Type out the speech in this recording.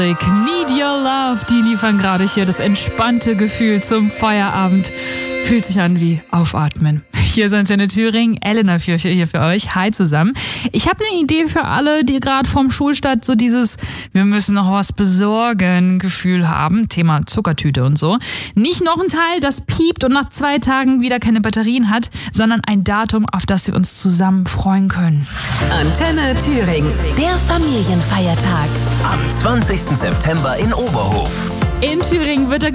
Need Your Love, die liefern gerade hier das entspannte Gefühl zum Feierabend. Fühlt sich an wie Aufatmen. Hier ist Antenne Thüringen, Elena Fürche hier für euch. Hi zusammen. Ich habe eine Idee für alle, die gerade vorm Schulstart so dieses wir müssen noch was besorgen Gefühl haben. Thema Zuckertüte und so. Nicht noch ein Teil, das piept und nach 2 Tagen wieder keine Batterien hat, sondern ein Datum, auf das wir uns zusammen freuen können. Antenne Thüringen, der Familienfeiertag. Am 20. September in Oberhof. In Thüringen wird der